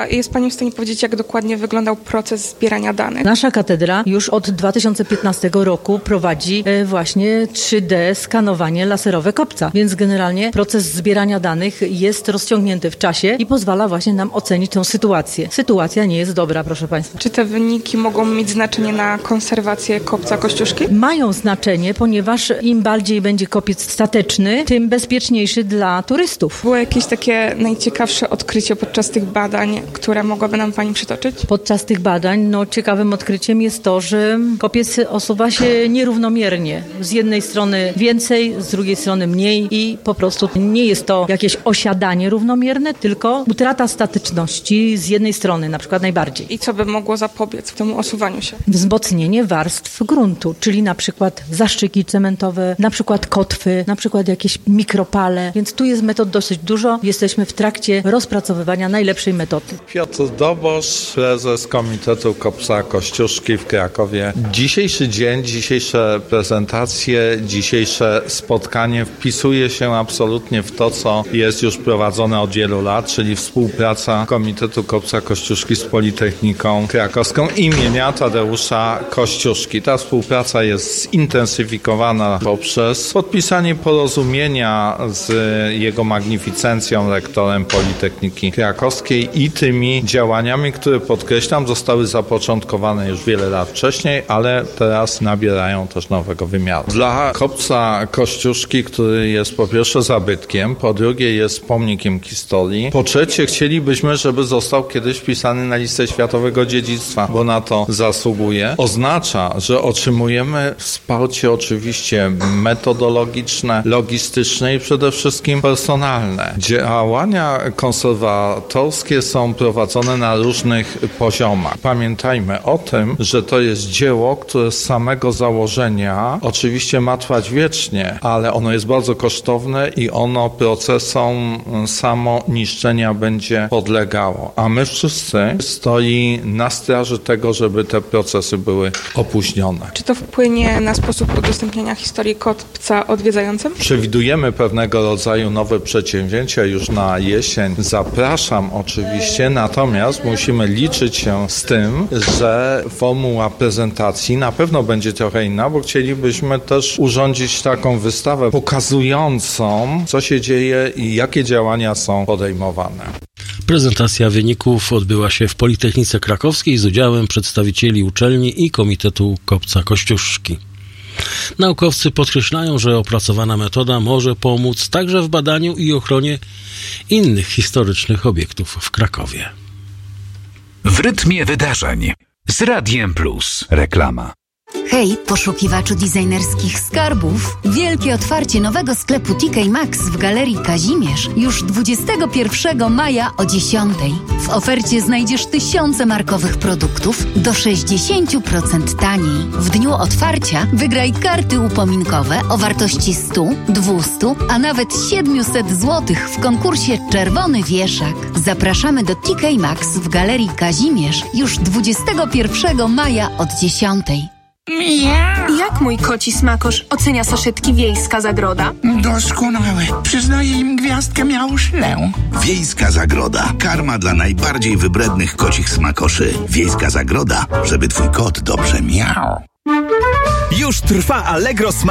A jest Pani w stanie powiedzieć, jak dokładnie wyglądał proces zbierania danych? Nasza katedra już od 2015 roku prowadzi właśnie 3D skanowanie laserowe kopca, więc generalnie proces zbierania danych jest rozciągnięty w czasie i pozwala właśnie nam ocenić tę sytuację. Sytuacja nie jest dobra, proszę Państwa. Czy te wyniki mogą mieć znaczenie na konserwację kopca Kościuszki? Mają znaczenie, ponieważ im bardziej będzie kopiec stateczny, tym bezpieczniejszy dla turystów. Było jakieś takie najciekawsze odkrycie podczas tych badań, które mogłaby nam Pani przytoczyć? Podczas tych badań ciekawym odkryciem jest to, że kopiec osuwa się nierównomiernie. Z jednej strony więcej, z drugiej strony mniej i po prostu nie jest to jakieś osiadanie równomierne, tylko utrata statyczności z jednej strony, na przykład najbardziej. I co by mogło zapobiec temu osuwaniu się? Wzmocnienie warstw gruntu, czyli na przykład zaszczyki cementowe, na przykład kotwy, na przykład jakieś mikropale, więc tu jest metod dosyć dużo. Jesteśmy w trakcie rozpracowywania najlepszej metody. Piotr Dobosz, prezes Komitetu Kopca Kościuszki w Krakowie. Dzisiejszy dzień, dzisiejsze prezentacje, dzisiejsze spotkanie wpisuje się absolutnie w to, co jest już prowadzone od wielu lat, czyli współpraca Komitetu Kopca Kościuszki z Politechniką Krakowską imienia Tadeusza Kościuszki. Ta współpraca jest zintensyfikowana poprzez podpisanie porozumienia z jego magnificencją, rektorem Politechniki Krakowskiej i tymi działaniami, które podkreślam, zostały zapoczątkowane już wiele lat wcześniej, ale teraz nabierają też nowego wymiaru. Dla kopca Kościuszki, który jest po pierwsze zabytkiem, po drugie jest pomnikiem historii, po trzecie chcielibyśmy, żeby został kiedyś wpisany na listę światowego dziedzictwa, bo na to zasługuje. Oznacza, że otrzymujemy wsparcie oczywiście metodologiczne, logistyczne i przede wszystkim personalne. Działania konserwatorskie są prowadzone na różnych poziomach. Pamiętajmy o tym, że to jest dzieło, które z samego założenia oczywiście ma trwać wiecznie, ale ono jest bardzo kosztowne i ono procesom samoniszczenia będzie podlegało. A my wszyscy stoi na straży tego, żeby te procesy były opóźnione. Czy to wpłynie na sposób udostępniania historii kopca odwiedzającym? Przewidujemy pewnego rodzaju nowe przedsięwzięcia już na jesień. Zapraszam oczywiście, natomiast musimy liczyć się z tym, że formuła prezentacji na pewno będzie trochę inna, bo chcielibyśmy też urządzić taką wystawę pokazującą, co się dzieje i jakie działania są podejmowane. Prezentacja wyników odbyła się w Politechnice Krakowskiej z udziałem przedstawicieli uczelni i Komitetu Kopca Kościuszki. Naukowcy podkreślają, że opracowana metoda może pomóc także w badaniu i ochronie innych historycznych obiektów w Krakowie. W rytmie wydarzeń z Radiem Plus. Reklama. Hej, poszukiwaczu designerskich skarbów! Wielkie otwarcie nowego sklepu TK Maxx w Galerii Kazimierz już 21 maja o 10:00. W ofercie znajdziesz tysiące markowych produktów do 60% taniej. W dniu otwarcia wygraj karty upominkowe o wartości 100, 200, a nawet 700 zł w konkursie Czerwony Wieszak. Zapraszamy do TK Maxx w Galerii Kazimierz już 21 maja od 10:00. Jak mój koci smakosz ocenia saszetki Wiejska Zagroda? Doskonałe. Przyznaję im gwiazdkę miauszlę. Wiejska Zagroda. Karma dla najbardziej wybrednych kocich smakoszy. Wiejska Zagroda, żeby twój kot dobrze miał. Już trwa Allegro Smart